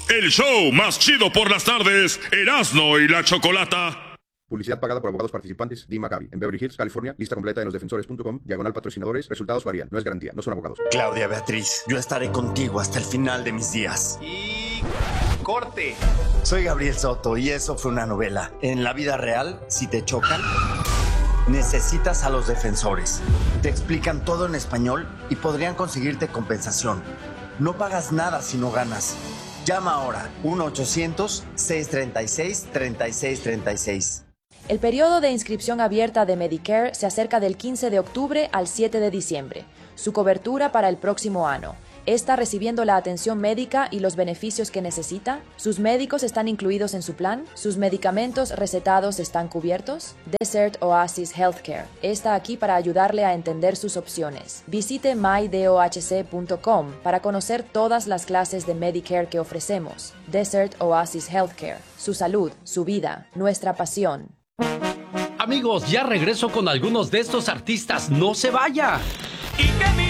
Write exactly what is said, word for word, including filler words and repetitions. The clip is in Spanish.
El show más chido por las tardes, Erasmo y la Chocolata. Publicidad pagada por abogados participantes. Dee Maccabi. En Beverly Hills, California. Lista completa en losdefensores punto com. Diagonal patrocinadores. Resultados varían. No es garantía. No son abogados. Claudia Beatriz, yo estaré contigo hasta el final de mis días. Y... corte. Soy Gabriel Soto y eso fue una novela. En la vida real, si te chocan, necesitas a los defensores. Te explican todo en español y podrían conseguirte compensación. No pagas nada si no ganas. Llama ahora. uno ochocientos, seiscientos treinta y seis, treinta y seis treinta y seis. El periodo de inscripción abierta de Medicare se acerca del quince de octubre al siete de diciembre. Su cobertura para el próximo año. ¿Está recibiendo la atención médica y los beneficios que necesita? ¿Sus médicos están incluidos en su plan? ¿Sus medicamentos recetados están cubiertos? Desert Oasis Healthcare está aquí para ayudarle a entender sus opciones. Visite my dohc punto com para conocer todas las clases de Medicare que ofrecemos. Desert Oasis Healthcare. Su salud, su vida, nuestra pasión. Amigos, ya regreso con algunos de estos artistas. ¡No se vaya!